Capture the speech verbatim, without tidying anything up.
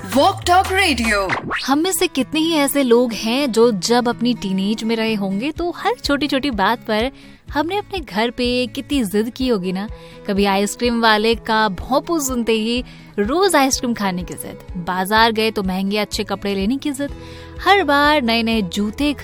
Walk talk radio. हम में से कितने ही ऐसे लोग हैं जो जब अपनी टीनेज में रहे होंगे तो हर छोटी छोटी बात पर हमने अपने घर पे कितनी जिद की होगी ना। कभी आइसक्रीम वाले का भौंपू सुनते ही रोज आइसक्रीम खाने की जिद, बाजार गए तो महंगे अच्छे कपड़े लेने की जिद, हर बार नए नए जूते